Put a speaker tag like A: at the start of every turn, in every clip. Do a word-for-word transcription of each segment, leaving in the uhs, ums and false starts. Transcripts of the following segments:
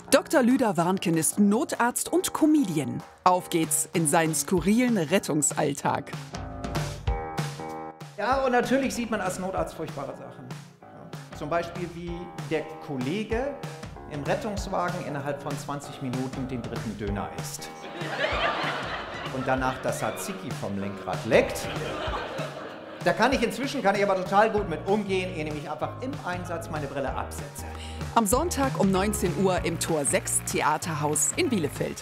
A: Doktor Lüder Warnken ist Notarzt und Comedian. Auf geht's in seinen skurrilen Rettungsalltag.
B: Ja, und natürlich sieht man als Notarzt furchtbare Sachen. Ja. Zum Beispiel, wie der Kollege im Rettungswagen innerhalb von zwanzig Minuten den dritten Döner isst. Und danach das Tzatziki vom Lenkrad leckt. Da kann ich inzwischen, kann ich aber total gut mit umgehen, indem ich einfach im Einsatz meine Brille absetze.
A: Am Sonntag um neunzehn Uhr im Tor sechs Theaterhaus in Bielefeld.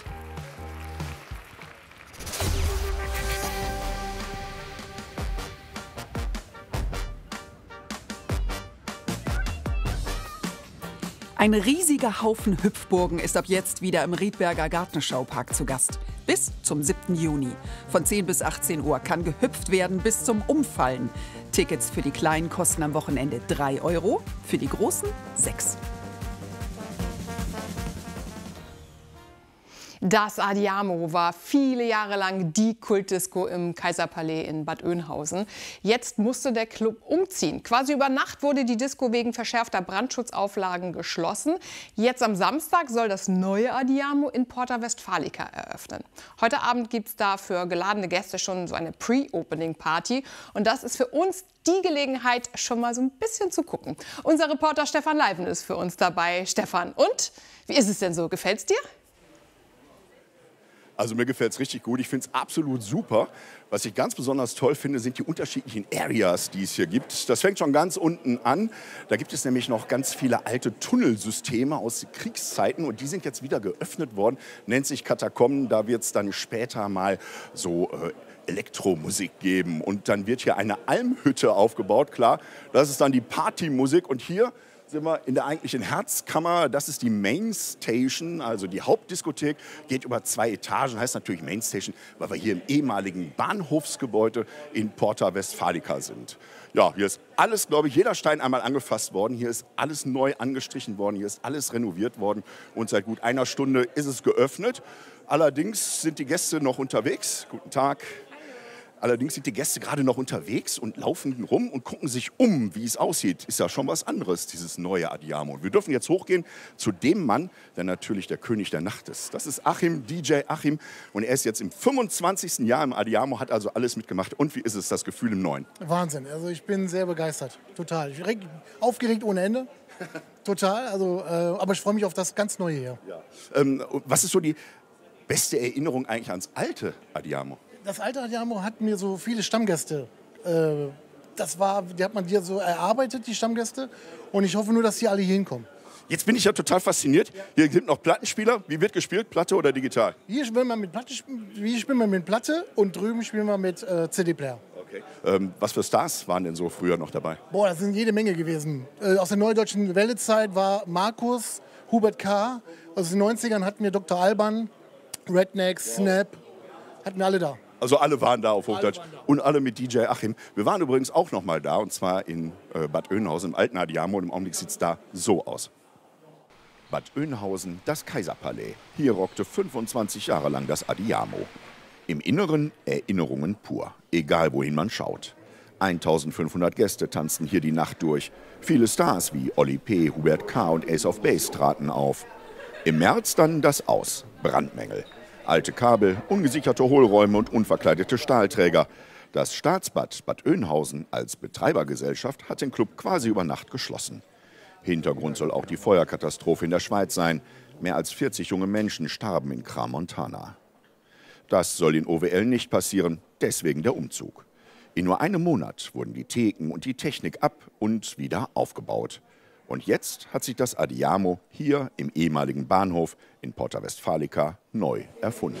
A: Ein riesiger Haufen Hüpfburgen ist ab jetzt wieder im Riedberger Gartenschaupark zu Gast. Bis zum siebten Juni. Von zehn bis achtzehn Uhr kann gehüpft werden bis zum Umfallen. Tickets für die Kleinen kosten am Wochenende drei Euro, für die Großen sechs.
C: Das Adiamo war viele Jahre lang die Kultdisco im Kaiserpalais in Bad Oeynhausen. Jetzt musste der Club umziehen. Quasi über Nacht wurde die Disco wegen verschärfter Brandschutzauflagen geschlossen. Jetzt am Samstag soll das neue Adiamo in Porta Westfalica eröffnen. Heute Abend gibt es da für geladene Gäste schon so eine Pre-Opening-Party. Und das ist für uns die Gelegenheit, schon mal so ein bisschen zu gucken. Unser Reporter Stefan Leiven ist für uns dabei. Stefan, und wie ist es denn so? Gefällt's dir?
D: Also mir gefällt es richtig gut. Ich finde es absolut super. Was ich ganz besonders toll finde, sind die unterschiedlichen Areas, die es hier gibt. Das fängt schon ganz unten an. Da gibt es nämlich noch ganz viele alte Tunnelsysteme aus Kriegszeiten. Und die sind jetzt wieder geöffnet worden. Nennt sich Katakomben. Da wird es dann später mal so äh, Elektromusik geben. Und dann wird hier eine Almhütte aufgebaut. Klar, das ist dann die Partymusik. Und hier sind wir in der eigentlichen Herzkammer. Das ist die Main Station, also die Hauptdiskothek. Geht über zwei Etagen, heißt natürlich Main Station, weil wir hier im ehemaligen Bahnhofsgebäude in Porta Westfalica sind. Ja, hier ist alles, glaube ich, jeder Stein einmal angefasst worden. Hier ist alles neu angestrichen worden, hier ist alles renoviert worden. Und seit gut einer Stunde ist es geöffnet. Allerdings sind die Gäste noch unterwegs. Guten Tag. Allerdings sind die Gäste gerade noch unterwegs und laufen rum und gucken sich um, wie es aussieht. Ist ja schon was anderes, dieses neue Adiamo. Und wir dürfen jetzt hochgehen zu dem Mann, der natürlich der König der Nacht ist. Das ist Achim, D J Achim. Und er ist jetzt im fünfundzwanzigsten Jahr im Adiamo, hat also alles mitgemacht. Und wie ist es, das Gefühl im Neuen?
E: Wahnsinn. Also ich bin sehr begeistert. Total. Ich bin aufgeregt ohne Ende. Total. Also, äh, aber ich freue mich auf das ganz Neue hier.
D: Ja. Ähm, was ist so die beste Erinnerung eigentlich ans alte Adiamo?
E: Das alte Adiamo hat mir so viele Stammgäste. Äh, das war, die hat man dir so erarbeitet, die Stammgäste. Und ich hoffe nur, dass die alle hier hinkommen.
D: Jetzt bin ich ja total fasziniert. Hier sind noch Plattenspieler. Wie wird gespielt? Platte oder digital?
E: Hier spielen wir mit Platte, hier spielen wir mit Platte und drüben spielen wir mit äh, C D-Player.
D: Okay. Ähm, was für Stars waren denn so früher noch dabei?
E: Boah, das sind jede Menge gewesen. Äh, aus der Neudeutschen Welle-Zeit war Markus, Hubert K. Aus den neunzigern hatten wir Doktor Alban, Rednecks, wow. Snap. Hatten wir alle da.
D: Also alle waren da auf Hochdeutsch und alle mit D J Achim. Wir waren übrigens auch noch mal da, und zwar in äh, Bad Oeynhausen im alten Adiamo. Und im Augenblick sieht es da so aus. Bad Oeynhausen, das Kaiserpalais. Hier rockte fünfundzwanzig Jahre lang das Adiamo. Im Inneren Erinnerungen pur, egal wohin man schaut. eintausendfünfhundert Gäste tanzten hier die Nacht durch. Viele Stars wie Oli P., Hubert K. und Ace of Base traten auf. Im März dann das Aus, Brandmängel. Alte Kabel, ungesicherte Hohlräume und unverkleidete Stahlträger. Das Staatsbad Bad Oeynhausen als Betreibergesellschaft hat den Club quasi über Nacht geschlossen. Hintergrund soll auch die Feuerkatastrophe in der Schweiz sein. Mehr als vierzig junge Menschen starben in Crans-Montana. Das soll in O W L nicht passieren, deswegen der Umzug. In nur einem Monat wurden die Theken und die Technik ab und wieder aufgebaut. Und jetzt hat sich das Adiamo hier im ehemaligen Bahnhof in Porta Westfalica neu erfunden.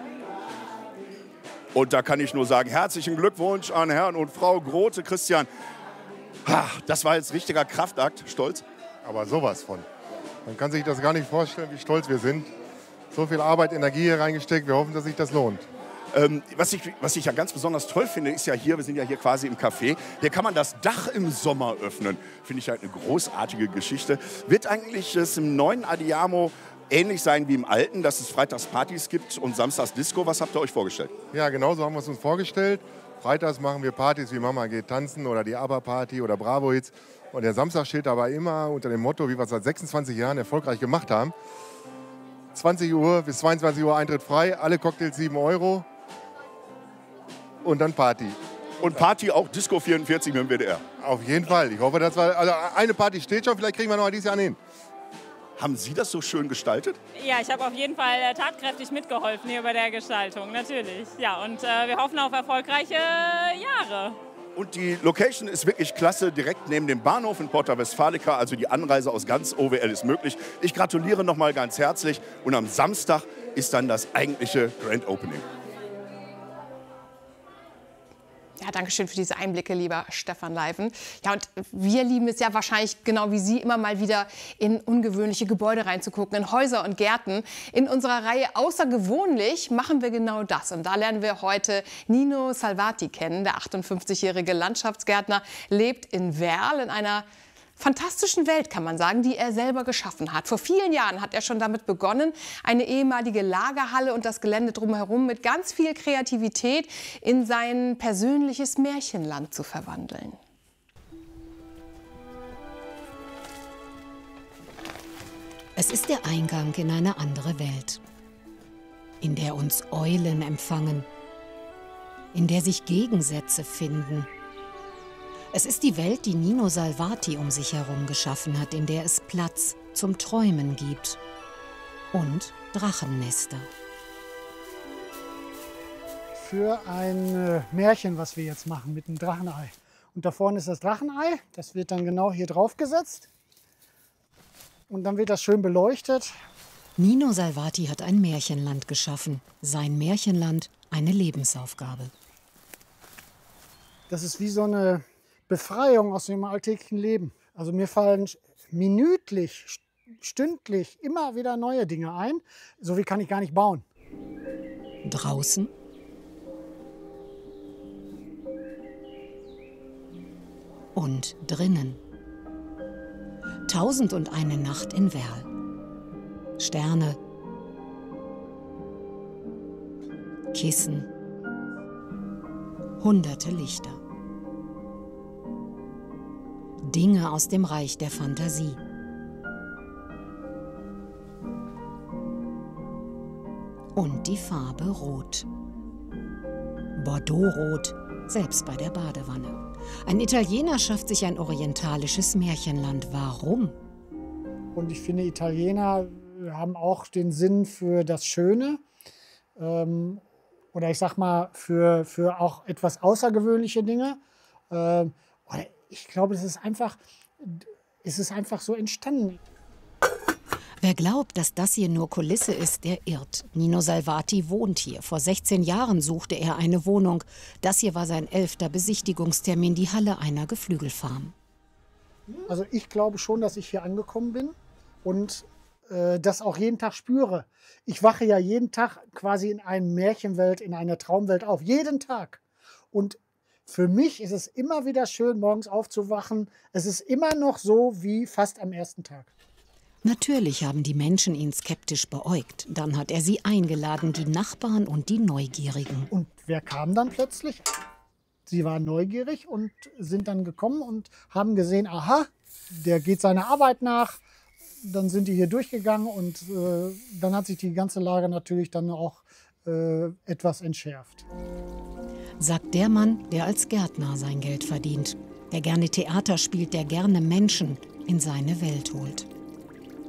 D: Und da kann ich nur sagen, herzlichen Glückwunsch an Herrn und Frau Grote. Christian, das war jetzt richtiger Kraftakt. Stolz?
F: Aber sowas von. Man kann sich das gar nicht vorstellen, wie stolz wir sind. So viel Arbeit, Energie hier reingesteckt. Wir hoffen, dass sich das lohnt.
D: Ähm, was, ich, was ich ja ganz besonders toll finde, ist ja hier, wir sind ja hier quasi im Café, hier kann man das Dach im Sommer öffnen. Finde ich halt eine großartige Geschichte. Wird eigentlich es im neuen Adiamo ähnlich sein wie im alten, dass es freitags Partys gibt und samstags Disco? Was habt ihr euch vorgestellt?
F: Ja, genau so haben wir es uns vorgestellt. Freitags machen wir Partys wie Mama geht tanzen oder die ABBA-Party oder Bravo Hits. Und der Samstag steht aber immer unter dem Motto, wie wir es seit sechsundzwanzig Jahren erfolgreich gemacht haben. zwanzig Uhr bis zweiundzwanzig Uhr Eintritt frei, alle Cocktails sieben Euro und dann Party.
D: Und Party auch Disco vierundvierzig mit dem W D R.
F: Auf jeden Fall. Ich hoffe, dass wir, also eine Party steht schon, vielleicht kriegen wir noch dieses Jahr hin.
D: Haben Sie das so schön gestaltet?
G: Ja, ich habe auf jeden Fall tatkräftig mitgeholfen hier bei der Gestaltung, natürlich. Ja, und äh, wir hoffen auf erfolgreiche Jahre.
D: Und die Location ist wirklich klasse, direkt neben dem Bahnhof in Porta Westfalica. Also die Anreise aus ganz O W L ist möglich. Ich gratuliere noch mal ganz herzlich. Und am Samstag ist dann das eigentliche Grand Opening.
C: Ja, danke schön für diese Einblicke, lieber Stefan Leiven. Ja, und wir lieben es ja wahrscheinlich genau wie Sie, immer mal wieder in ungewöhnliche Gebäude reinzugucken, in Häuser und Gärten. In unserer Reihe Außergewöhnlich machen wir genau das. Und da lernen wir heute Nino Salvati kennen. Der achtundfünfzigjährige Landschaftsgärtner lebt in Werl in einer fantastischen Welt, kann man sagen, die er selber geschaffen hat. Vor vielen Jahren hat er schon damit begonnen, eine ehemalige Lagerhalle und das Gelände drumherum mit ganz viel Kreativität in sein persönliches Märchenland zu verwandeln.
H: Es ist der Eingang in eine andere Welt, in der uns Eulen empfangen, in der sich Gegensätze finden. Es ist die Welt, die Nino Salvati um sich herum geschaffen hat, in der es Platz zum Träumen gibt und Drachennester.
I: Für ein Märchen, was wir jetzt machen mit dem Drachenei. Und da vorne ist das Drachenei, das wird dann genau hier drauf gesetzt und dann wird das schön beleuchtet.
H: Nino Salvati hat ein Märchenland geschaffen, sein Märchenland eine Lebensaufgabe.
I: Das ist wie so eine Befreiung aus dem alltäglichen Leben. Also mir fallen minütlich, stündlich immer wieder neue Dinge ein. So wie kann ich gar nicht bauen.
H: Draußen und drinnen. Tausend und eine Nacht in Werl. Sterne, Kissen, hunderte Lichter. Dinge aus dem Reich der Fantasie. Und die Farbe Rot. Bordeaux-Rot, selbst bei der Badewanne. Ein Italiener schafft sich ein orientalisches Märchenland. Warum?
I: Und ich finde, Italiener haben auch den Sinn für das Schöne. Ähm, oder ich sag mal, für, für auch etwas außergewöhnliche Dinge. Ähm, oder ich glaube, es ist einfach, es ist einfach so entstanden.
H: Wer glaubt, dass das hier nur Kulisse ist, der irrt. Nino Salvati wohnt hier. Vor sechzehn Jahren suchte er eine Wohnung. Das hier war sein elfter Besichtigungstermin, die Halle einer Geflügelfarm.
I: Also ich glaube schon, dass ich hier angekommen bin und äh, das auch jeden Tag spüre. Ich wache ja jeden Tag quasi in einer Märchenwelt, in einer Traumwelt auf. Jeden Tag. Und für mich ist es immer wieder schön, morgens aufzuwachen. Es ist immer noch so wie fast am ersten Tag.
H: Natürlich haben die Menschen ihn skeptisch beäugt. Dann hat er sie eingeladen, die Nachbarn und die Neugierigen.
I: Und wer kam dann plötzlich? Sie waren neugierig und sind dann gekommen und haben gesehen, aha, der geht seiner Arbeit nach. Dann sind die hier durchgegangen und äh, dann hat sich die ganze Lage natürlich dann auch äh, etwas entschärft.
H: Sagt der Mann, der als Gärtner sein Geld verdient, der gerne Theater spielt, der gerne Menschen in seine Welt holt.